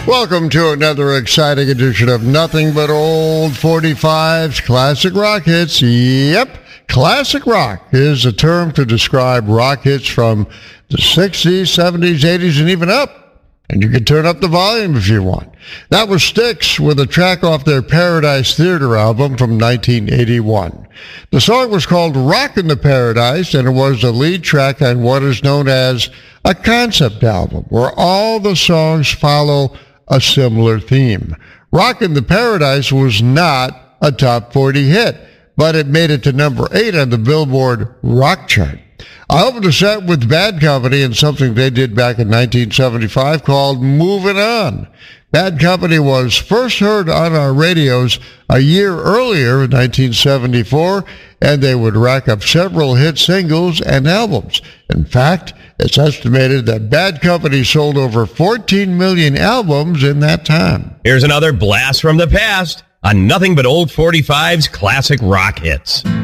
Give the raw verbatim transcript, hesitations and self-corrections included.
Welcome to another exciting edition of Nothing But Old forty-fives Classic Rock Hits. Yep, classic rock is a term to describe rock hits from the sixties, seventies, eighties, and even up. And you can turn up the volume if you want. That was Styx with a track off their Paradise Theater album from nineteen eighty-one. The song was called Rockin' the Paradise, and it was the lead track on what is known as a concept album, where all the songs follow a similar theme. Rockin' the Paradise was not a top forty hit, but it made it to number eight on the Billboard Rock Chart. I opened the set with Bad Company and something they did back in nineteen seventy-five called Moving On. Bad Company was first heard on our radios a year earlier in nineteen seventy-four, and they would rack up several hit singles and albums. In fact, it's estimated that Bad Company sold over fourteen million albums in that time. Here's another blast from the past on Nothing But Old forty-fives Classic Rock Hits.